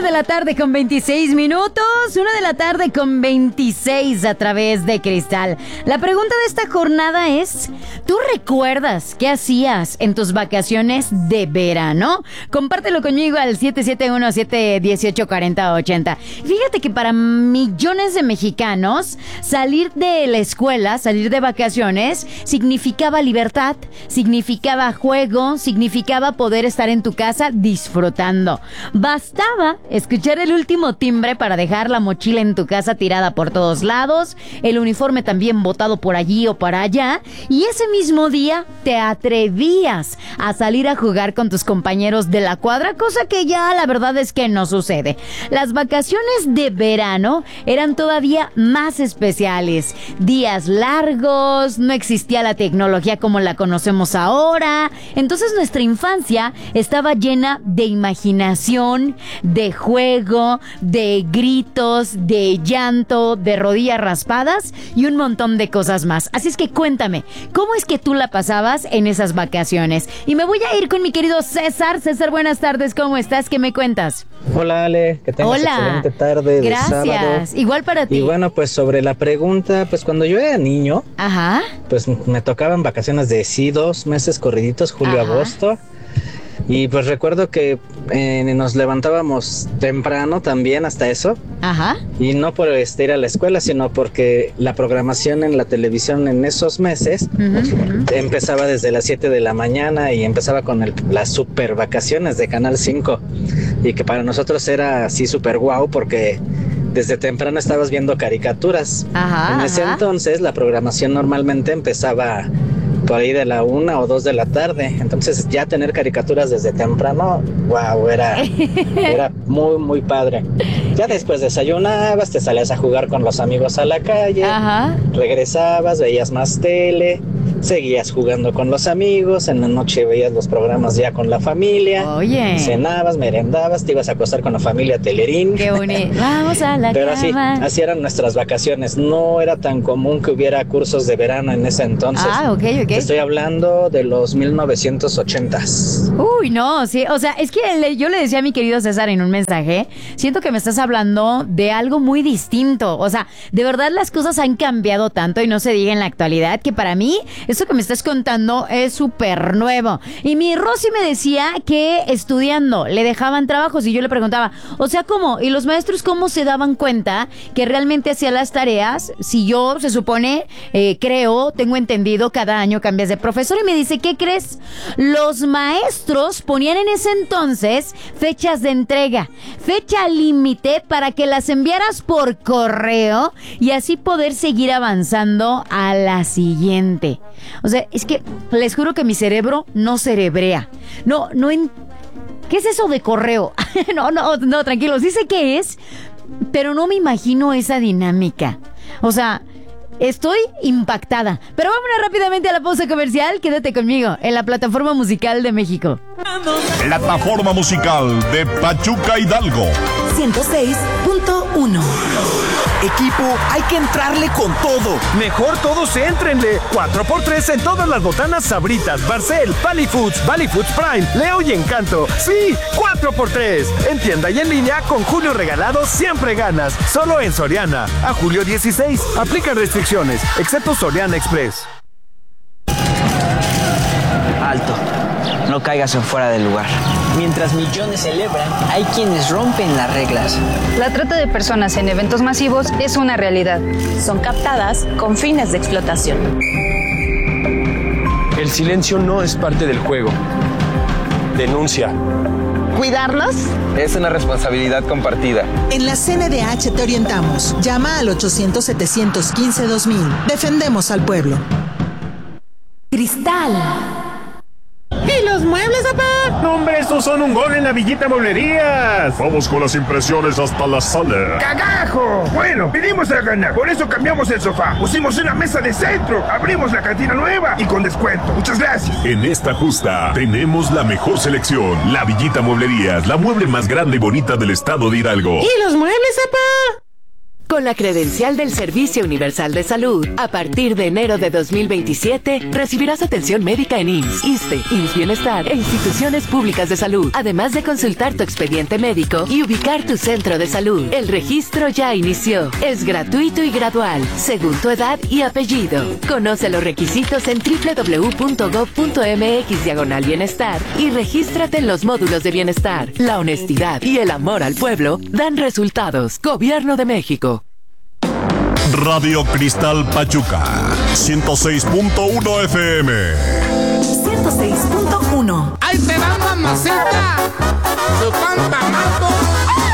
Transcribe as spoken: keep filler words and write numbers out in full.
Una de la tarde con veintiséis minutos, una de la tarde con veintiséis a través de Cristal. La pregunta de esta jornada es, ¿tú recuerdas qué hacías en tus vacaciones de verano? Compártelo conmigo al siete siete uno, siete uno ocho, cuatro cero ocho cero. Fíjate que para millones de mexicanos, salir de la escuela, salir de vacaciones, significaba libertad, significaba juego, significaba poder estar en tu casa disfrutando. Bastaba escuchar el último timbre para dejar la mochila en tu casa tirada por todos lados, el uniforme también botado por allí o para allá, y ese mismo día te atrevías a salir a jugar con tus compañeros de la cuadra, cosa que ya la verdad es que no sucede. Las vacaciones de verano eran todavía más especiales, días largos, no existía la tecnología como la conocemos ahora, entonces nuestra infancia estaba llena de imaginación, de juego, de gritos, de llanto, de rodillas raspadas y un montón de cosas más. Así es que cuéntame, ¿cómo es que tú la pasabas en esas vacaciones? Y me voy a ir con mi querido César. César, buenas tardes, ¿cómo estás? ¿Qué me cuentas? Hola Ale, que tengas Hola. excelente tarde de Gracias. sábado. Igual para ti. Y bueno, pues sobre la pregunta, pues cuando yo era niño, Ajá. pues me tocaban vacaciones de sí, dos meses corriditos, julio, Ajá. agosto. Y pues recuerdo que eh, nos levantábamos temprano también hasta eso. Ajá. Y no por este, ir a la escuela, sino porque la programación en la televisión en esos meses Uh-huh, uh-huh. empezaba desde las siete de la mañana y empezaba con el, las super vacaciones de Canal cinco. Y que para nosotros era así super guau porque desde temprano estabas viendo caricaturas. Ajá, en ese ajá. entonces la programación normalmente empezaba por ahí de la una o dos de la tarde. Entonces ya tener caricaturas desde temprano, wow, era, era muy, muy padre. Ya después desayunabas, te salías a jugar con los amigos a la calle, Ajá. regresabas, veías más tele, seguías jugando con los amigos, en la noche veías los programas ya con la familia, Oye. cenabas, merendabas, te ibas a acostar con la familia Telerín. Qué bonito. Vamos a la Pero así, cama. así eran nuestras vacaciones. No era tan común que hubiera cursos de verano en ese entonces. Ah, ok, ok. Te estoy hablando de los mil novecientos ochentas. Uy, no, sí, o sea, es que le- yo le decía a mi querido César en un mensaje, siento que me estás hablando de algo muy distinto, o sea, de verdad las cosas han cambiado tanto y no se diga en la actualidad que para mí esto que me estás contando es súper nuevo. Y mi Rosy me decía que estudiando le dejaban trabajos y yo le preguntaba, o sea, ¿cómo? ¿Y los maestros cómo se daban cuenta que realmente hacía las tareas? Si yo, se supone, eh, creo, tengo entendido, cada año cambias de profesor, y me dice, ¿qué crees? Los maestros ponían en ese entonces fechas de entrega, fecha límite para que las enviaras por correo y así poder seguir avanzando a la siguiente. O sea, es que les juro que mi cerebro no cerebrea. No, no en... ¿Qué es eso de correo? no, no, no, tranquilos, dice que es, pero no me imagino esa dinámica. O sea, estoy impactada. Pero vámonos rápidamente a la pausa comercial. Quédate conmigo en la plataforma musical de México. Plataforma musical de Pachuca Hidalgo. ciento seis punto uno. Equipo, hay que entrarle con todo. Mejor todos éntrenle. cuatro por tres en todas las botanas Sabritas, Barcel, Valley Foods, Valley Foods Prime, Leo y Encanto. Sí, cuatro por tres. En tienda y en línea, con Julio Regalado siempre ganas. Solo en Soriana. A julio dieciséis. Aplican restricciones, excepto Soriana Express. Alto. No caigas en fuera del lugar. Mientras millones celebran, hay quienes rompen las reglas. La trata de personas en eventos masivos es una realidad. Son captadas con fines de explotación. El silencio no es parte del juego. Denuncia. ¿Cuidarnos? Es una responsabilidad compartida. En la C N D H te orientamos. Llama al ochocientos, setecientos quince, dos mil. Defendemos al pueblo. Cristal. ¿Y los muebles, papá? No, hombre, estos son un gol en la Villita Mueblerías. Vamos con las impresiones hasta la sala. ¡Cagajo! Bueno, vinimos a ganar, por eso cambiamos el sofá. Pusimos una mesa de centro, abrimos la cantina nueva y con descuento. Muchas gracias. En esta justa tenemos la mejor selección. La Villita Mueblerías, la mueble más grande y bonita del estado de Hidalgo. ¿Y los muebles, papá? Con la credencial del Servicio Universal de Salud, a partir de enero de dos mil veintisiete, recibirás atención médica en I M S S, ISSSTE, I M S S Bienestar e instituciones públicas de salud, además de consultar tu expediente médico y ubicar tu centro de salud. El registro ya inició. Es gratuito y gradual, según tu edad y apellido. Conoce los requisitos en doble u doble u doble u punto gob punto eme equis diagonal bienestar y regístrate en los módulos de bienestar. La honestidad y el amor al pueblo dan resultados. Gobierno de México. Radio Cristal Pachuca, ciento seis punto uno F M. ciento seis punto uno. ¡Ahí te va, mamacita! ¡Su pan tamado!